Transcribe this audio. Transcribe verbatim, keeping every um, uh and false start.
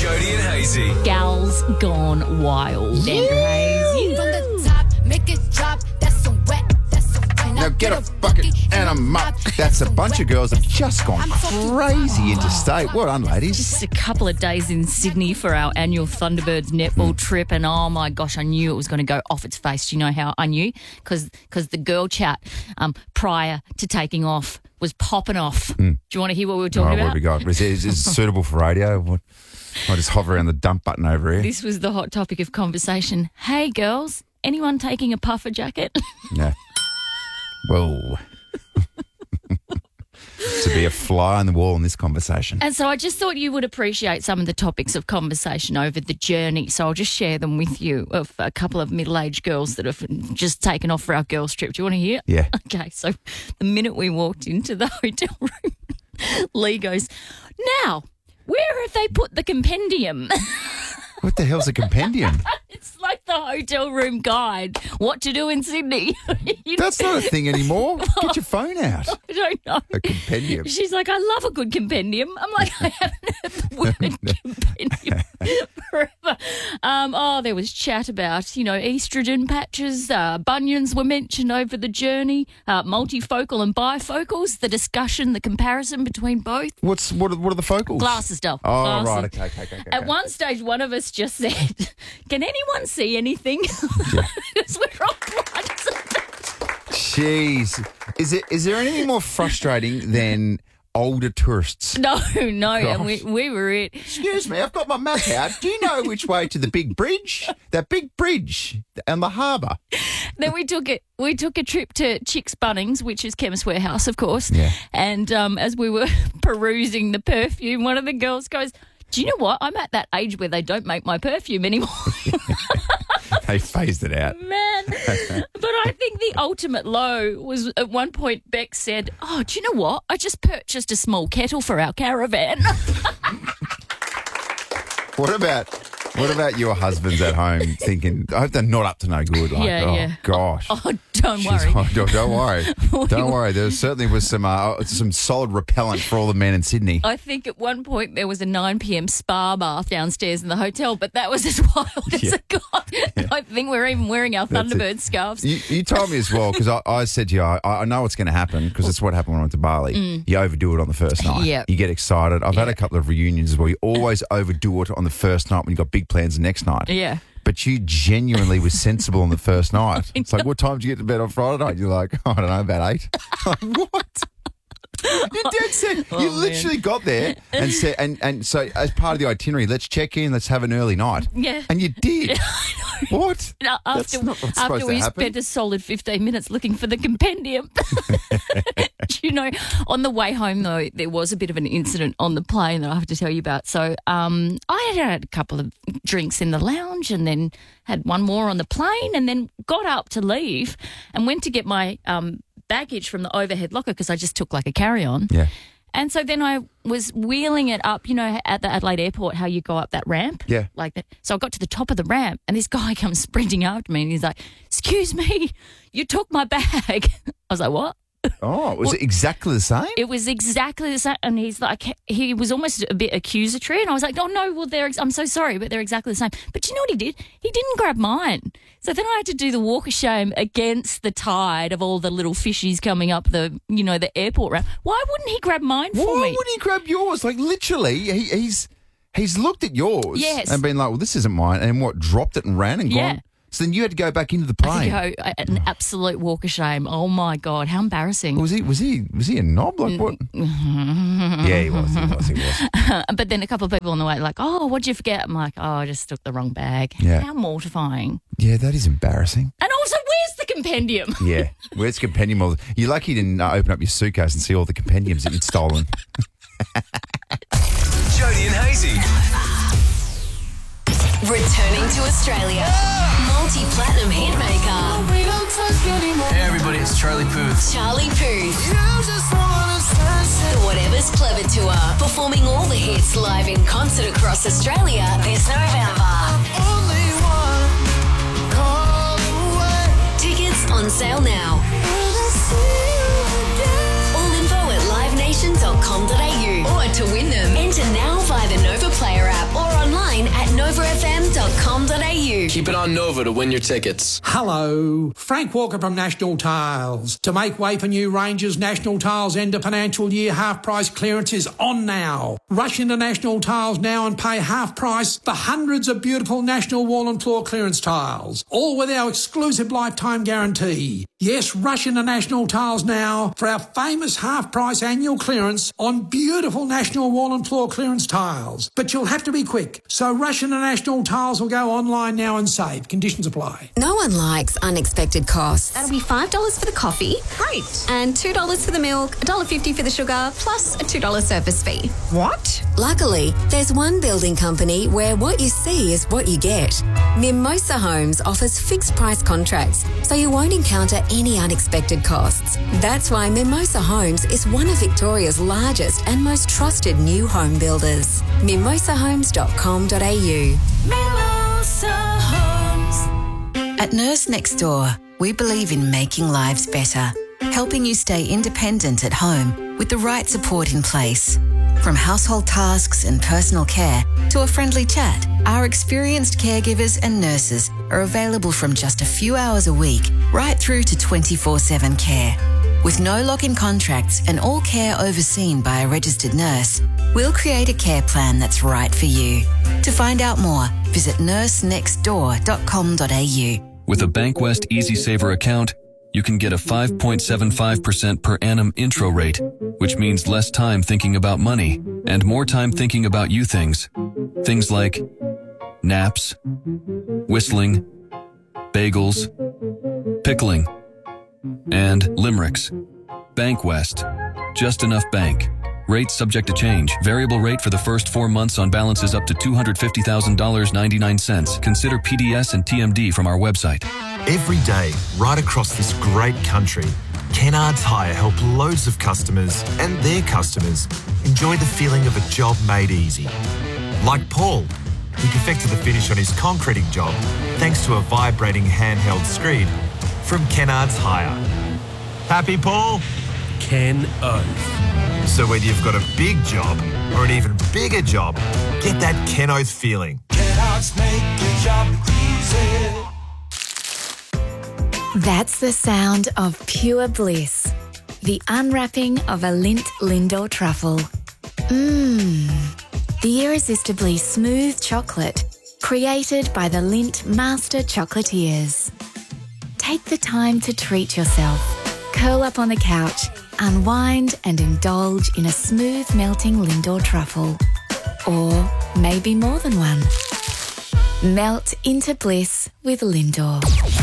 Jody and Hazy. Gals gone wild. Andrew Hayes. You- From the top, make it drop. That's so wet. That's so wet. Now get a bucket and a mop. That's a bunch of girls have just gone crazy interstate. Well done, ladies. Just a couple of days in Sydney for our annual Thunderbirds netball trip, and oh my gosh, I knew it was going to go off its face. Do you know how I knew? Because the girl chat um, prior to taking off was popping off. Mm. Do you want to hear what we were talking Oh, about? what have we got? Is it, is it suitable for radio? What? I'll just hover around the dump button over here. This was the hot topic of conversation. Hey, girls, anyone taking a puffer jacket? No. Whoa. To be a fly on the wall in this conversation. And so I just thought you would appreciate some of the topics of conversation over the journey. So I'll just share them with you of a couple of middle-aged girls that have just taken off for our girls' trip. Do you want to hear? Yeah. Okay, so the minute we walked into the hotel room, Lee goes, now, where have they put the compendium? What the hell's a compendium? It's like the hotel room guide, what to do in Sydney. You That's know? not a thing anymore. Get your phone out. I don't know. A compendium. She's like, I love a good compendium. I'm like, I haven't heard the word compendium forever. Um, oh, there was chat about, you know, estrogen patches, uh, bunions were mentioned over the journey, uh, multifocal and bifocals, the discussion, the comparison between both. What's what are, what are the focals? Glasses, doll. Oh, Glasses. right. Okay, okay, okay. okay. At one stage, one of us just said, can anyone see anything? Because we're all blindsided. Jeez. Is it is there anything more frustrating than older tourists? No, no, and Gosh. we, we were it. Excuse me, I've got my map out. Do you know which way to the big bridge? That big bridge and the harbour. Then we took it. We took a trip to Chicks Bunnings, which is Chemist Warehouse, of course. Yeah. And um, as we were perusing the perfume, one of the girls goes, do you know what? I'm at that age where they don't make my perfume anymore. They phased it out. Man. But I think the ultimate low was at one point Beck said, oh, do you know what? I just purchased a small kettle for our caravan. What about what about your husbands at home thinking, I hope they're not up to no good? Like, Yeah, oh, yeah. gosh. Oh, don't Jeez, worry. oh, don't, don't worry. Don't worry. There certainly was some uh, some solid repellent for all the men in Sydney. I think at one point there was a nine p.m. spa bath downstairs in the hotel, but that was as wild as Yeah. it got. Yeah. I think we're even wearing our That's Thunderbird it. scarves. You, you told me as well, because I, I said to you, I, I know what's going to happen, because it's what happened when I went to Bali. You overdo it on the first night. Yep. You get excited. I've had Yeah. a couple of reunions as well. You always overdo it on the first night when you've got big plans the next night. Yeah. But you genuinely were sensible on the first night. It's like, what time did you get to bed on Friday night? You're like, oh, I don't know, about eight. Like, what? You dead set. Oh, you man. literally got there and said, and, and so as part of the itinerary, let's check in, let's have an early night. Yeah. And you did. What? No, That's after not what's after supposed we to happen. spent a solid fifteen minutes looking for the compendium. Do you know, on the way home, though, there was a bit of an incident on the plane that I have to tell you about. So um, I had had a couple of drinks in the lounge and then had one more on the plane and then got up to leave and went to get my um, baggage from the overhead locker because I just took like a carry-on. Yeah. And so then I was wheeling it up, you know, at the Adelaide airport, how you go up that ramp. Yeah. Like that. So I got to the top of the ramp and this guy comes sprinting after me and he's like, excuse me, you took my bag. I was like, what? Oh, was Well, it exactly the same? It was exactly the same. And he's like, he was almost a bit accusatory. And I was like, oh, no, well, they're, ex- I'm so sorry, but they're exactly the same. But you know what he did? He didn't grab mine. So then I had to do the walk of shame against the tide of all the little fishies coming up the, you know, the airport ramp. Why wouldn't he grab mine for Why me? would he grab yours? Like, literally, he, he's he's looked at yours Yes. and been like, well, this isn't mine. And what, dropped it and ran and Yeah. gone? So then you had to go back into the I plane. had to go, an absolute walk of shame. Oh, my God. How embarrassing. Was he was he was he a knob? Like what? Yeah, he was, he was, he was. But then a couple of people on the way like, oh, what'd you forget? I'm like, oh, I just took the wrong bag. Yeah. How mortifying. Yeah, that is embarrassing. And also, where's the compendium? Yeah. Where's compendium? All You're lucky you didn't uh, open up your suitcase and see all the compendiums that you'd stolen. Jody and Hazy. Returning to Australia. Multi-platinum hit maker. Hey everybody, it's Charlie Puth. Charlie Puth. The Whatever's Clever Tour. Performing all the hits live in concert across Australia this November. Tickets on sale now. All info at live nation dot com dot a u. Or to win them, enter now via the Nova Player app or online you. Keep it on Nova to win your tickets. Hello, Frank Walker from National Tiles. To make way for new ranges, National Tiles end of financial year half price clearance is on now. Rush into National Tiles now and pay half price for hundreds of beautiful National wall and floor clearance tiles, all with our exclusive lifetime guarantee. Yes, rush into National Tiles now for our famous half price annual clearance on beautiful National wall and floor clearance tiles. But you'll have to be quick, so rush into National Tiles or go online now and save. Conditions apply. No one likes unexpected costs. That'll be five dollars for the coffee. Great. And two dollars for the milk, one dollar fifty for the sugar, plus a two dollars service fee. What? Luckily, there's one building company where what you see is what you get. Mimosa Homes offers fixed price contracts, so you won't encounter any unexpected costs. That's why Mimosa Homes is one of Victoria's largest and most trusted new home builders. mimosa homes dot com dot a u. Mimosa Homes. At Nurse Next Door, we believe in making lives better, helping you stay independent at home with the right support in place. From household tasks and personal care to a friendly chat, our experienced caregivers and nurses are available from just a few hours a week right through to twenty-four seven care. With no lock-in contracts and all care overseen by a registered nurse, we'll create a care plan that's right for you. To find out more, visit nurse next door dot com dot a u. With a Bankwest Easy Saver account, you can get a five point seven five percent per annum intro rate, which means less time thinking about money and more time thinking about you things. Things like naps, whistling, bagels, pickling, and limericks. Bankwest. Just enough bank. Rates subject to change. Variable rate for the first four months on balances up to two hundred fifty thousand dollars and ninety-nine cents. Consider P D S and T M D from our website. Every day, right across this great country, Kennards Hire help loads of customers and their customers enjoy the feeling of a job made easy. Like Paul, who perfected the finish on his concreting job thanks to a vibrating handheld screed from Kennards Hire. Happy, Paul? Ken Oath. So whether you've got a big job or an even bigger job, get that Ken Oath feeling. Kennards make your job easy. That's the sound of pure bliss. The unwrapping of a Lindt Lindor truffle. Mmm. The irresistibly smooth chocolate created by the Lindt Master Chocolatiers. Take the time to treat yourself. Curl up on the couch, unwind and indulge in a smooth melting Lindor truffle. Or maybe more than one. Melt into bliss with Lindor.